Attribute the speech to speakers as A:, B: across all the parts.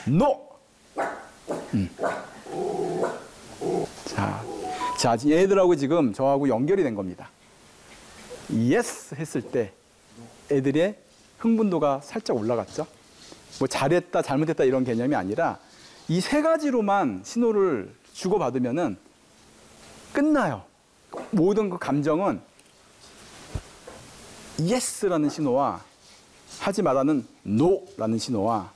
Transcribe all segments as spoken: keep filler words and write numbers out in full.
A: no. 음. 자, 자, 얘들하고 지금 저하고 연결이 된 겁니다. yes 했을 때 애들의 흥분도가 살짝 올라갔죠. 뭐 잘했다, 잘못했다 이런 개념이 아니라 이 세 가지로만 신호를 주고받으면은 끝나요. 모든 그 감정은 yes라는 신호와 하지 말라는 no라는 신호와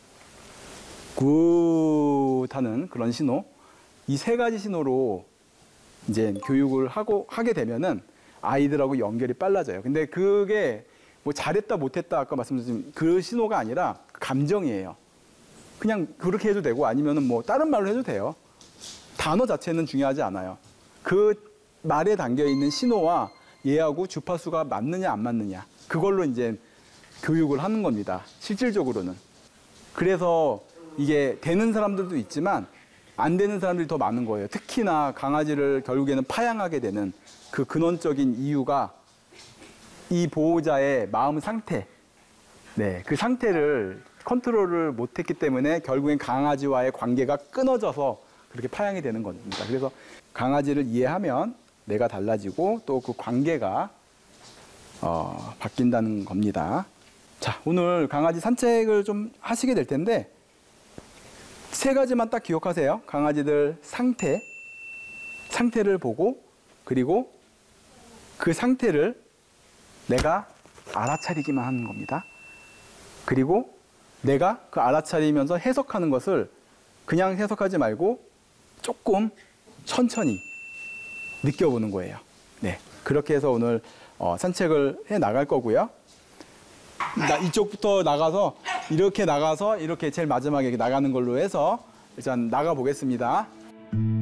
A: 굿하는 그런 신호, 이 세 가지 신호로 이제 교육을 하고 하게 되면은 아이들하고 연결이 빨라져요. 근데 그게 뭐 잘했다 못했다 아까 말씀드린 그 신호가 아니라 감정이에요. 그냥 그렇게 해도 되고 아니면은 뭐 다른 말로 해도 돼요. 단어 자체는 중요하지 않아요. 그 말에 담겨 있는 신호와 얘하고 주파수가 맞느냐 안 맞느냐 그걸로 이제 교육을 하는 겁니다. 실질적으로는. 그래서 이게 되는 사람들도 있지만 안 되는 사람들이 더 많은 거예요. 특히나 강아지를 결국에는 파양하게 되는 그 근원적인 이유가 이 보호자의 마음 상태, 네, 그 상태를 컨트롤을 못했기 때문에 결국엔 강아지와의 관계가 끊어져서 그렇게 파양이 되는 겁니다. 그래서 강아지를 이해하면 내가 달라지고 또 그 관계가 어, 바뀐다는 겁니다. 자, 오늘 강아지 산책을 좀 하시게 될 텐데 세 가지만 딱 기억하세요. 강아지들 상태, 상태를 보고 그리고 그 상태를 내가 알아차리기만 하는 겁니다. 그리고 내가 그 알아차리면서 해석하는 것을 그냥 해석하지 말고 조금 천천히 느껴보는 거예요. 네, 그렇게 해서 오늘 어, 산책을 해 나갈 거고요. 나 이쪽부터 나가서 이렇게 나가서 이렇게 제일 마지막에 나가는 걸로 해서 일단 나가 보겠습니다.